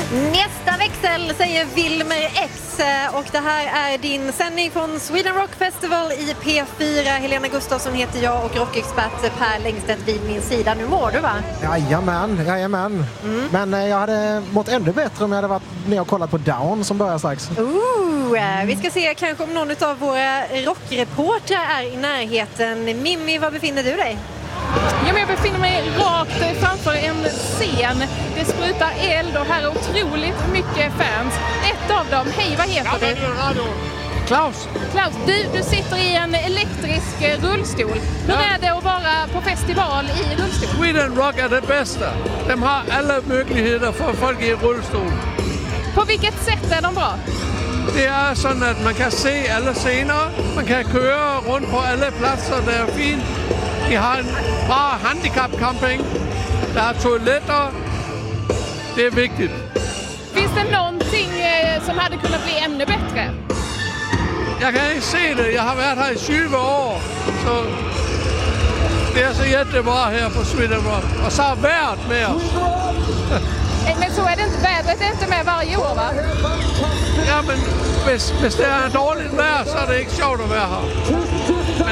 Nästa växel säger Wilmer X och det här är din sändning från Sweden Rock Festival i P4. Helena Gustafsson heter jag och rockexpert Per Längstedt vid min sida. Nu mår du, va? Jajamän. Men jag hade mått ännu bättre om jag hade varit ner och kollat på Down som börjar strax. Vi ska se kanske om någon av våra rockreportrar är i närheten. Mimmi, var befinner du dig? Ja, men jag befinner mig rakt framför en scen. Det sprutar eld och här är otroligt mycket fans. Ett av dem, hej, vad heter du? Klaus, du sitter i en elektrisk rullstol. Hur är det att vara på festival i rullstol? Sweden Rock är det bästa. De har alla möjligheter för folk i rullstol. På vilket sätt är de bra? Det är så att man kan se alla scener, man kan köra runt på alla platser, det är fint. Vi har en bra handikappcamping, det är toaletter, det är viktigt. Finns det någonting som hade kunnat bli ännu bättre? Jag kan inte se det, jag har varit här i 20 år, så det är så jättebra här på Sweden Rock. Och så har värt med oss. Men så är det inte, vädret är inte med varje år, va? Ja, men hvis det är dåligt vejr, så är det inte sjovt att vara här. Men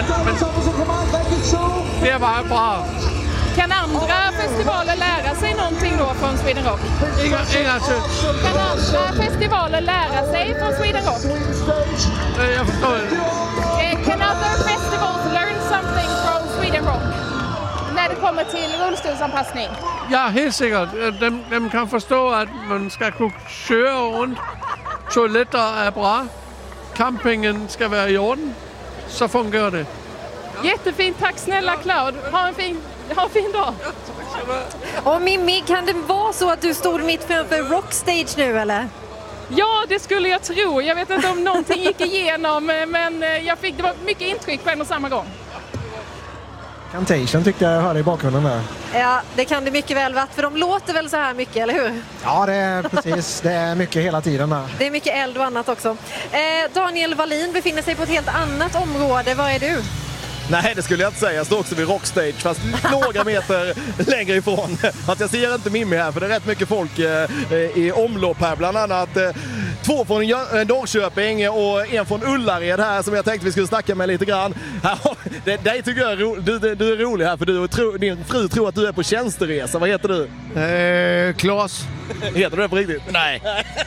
det var bra. Kan andra festivaler lära sig någonting då från Sweden Rock? Kan andra festivaler lära sig från Sweden Rock? Jag förstår inte. Can other festivals learn something from Sweden Rock? När det kommer till rullstolsanpassning? Ja, helt säkert. De kan förstå att man ska kunna köra runt. Toaletter är bra. Campingen ska vara i orden. Så fungerar det. Jättefint, tack snälla Cloud. Ha en fin dag. Och Mimmi, kan det vara så att du stod mitt framför Rockstage nu, eller? Ja, det skulle jag tro. Jag vet inte om någonting gick igenom, men det var mycket intryck på en och samma gång. Cantation tyckte jag hörde i bakgrunden där. Ja, det kan det mycket väl vara, för de låter väl så här mycket, eller hur? Ja, det är precis. Det är mycket hela tiden där. Det är mycket eld och annat också. Daniel Wallin befinner sig på ett helt annat område. Var är du? Nej, det skulle jag inte säga. Jag står också vid Rockstage, fast några meter längre ifrån. Att jag ser inte Mimmi här, för det är rätt mycket folk i omlopp här. Bland annat 2 från Norrköping och en från Ullared här som jag tänkte vi skulle snacka med lite grann. Det tycker jag du är rolig här, för din fru tror att du är på tjänsteresa. Vad heter du? Claes. Heter du det på riktigt? Nej.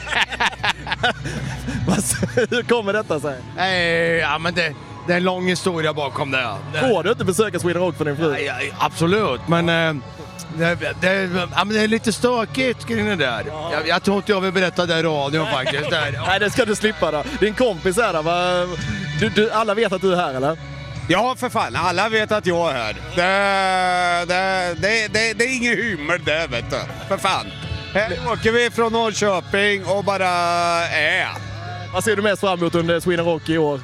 Hur kommer detta sig? Ja, men det är en lång historia bakom det. Får du inte besöka Sweden Rock för din fru? Ja, absolut, men det är lite stökigt kring det där. Ja. Jag tror inte jag vill berätta det i radion faktiskt. Nej, det ska du slippa då. Din kompis är där, alla vet att du är här, eller? Ja, för fan. Alla vet att jag är här. Det är ingen humor där, vet du. För fan. Här åker vi från Norrköping och bara Vad ser du mest fram emot under Sweden Rock i år?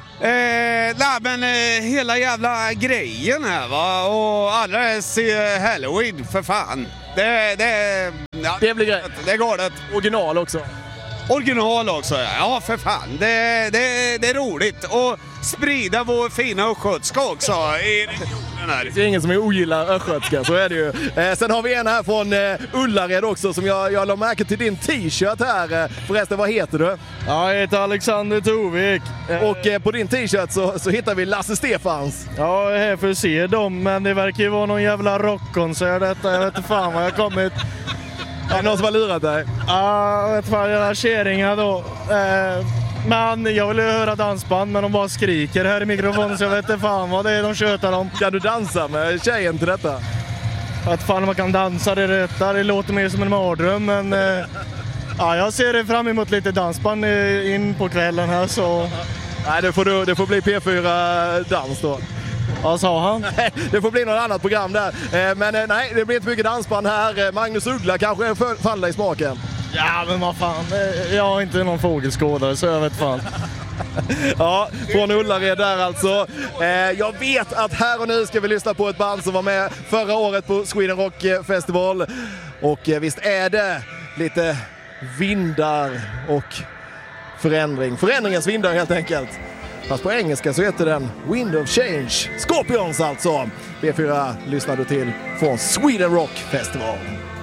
Hela jävla grejen här, va? Och alla ser Halloween, för fan. Det blir grejt. Det är galet. Original också. Original också, ja. Ja, för fan. Det är roligt. Och sprida vår fina östgötska också i regionen här. Det är ingen som ogillar östgötska, så är det ju. Sen har vi en här från Ullared också som jag la märke till din t-shirt här. Förresten, vad heter du? Jag heter Alexander Tovik. Och på din t-shirt så hittar vi Lasse Stefans. Ja, jag är här för att se dem, men det verkar ju vara någon jävla rockkonsert detta. Jag vet inte fan vad jag kommit. Är det någon som har lurat dig? Ja, jag vet fan, jävla käringar då. Men jag vill ju höra dansband, men de bara skriker här i mikrofonen så jag vet inte fan vad det är de tjötar om. Kan du dansa med tjejen till detta? Att fan man kan dansa det låter mer som en mardröm, men ja, jag ser fram emot lite dansband in på kvällen här så. Nej, det får bli P4 dans då. Vad sa han? Det får bli något annat program där. Men nej, det blir inte mycket dansband här. Magnus Uggla kanske faller dig i smaken. Ja, men vad fan. Jag är inte någon fågelskådare så jag vet fan. Ja, från Ullared där alltså. Jag vet att här och nu ska vi lyssna på ett band som var med förra året på Sweden Rock Festival. Och visst är det lite vindar och förändring. Förändringens vindar helt enkelt. Fast på engelska så heter den Wind of Change. Scorpions alltså. B4 lyssnar du till från Sweden Rock Festival.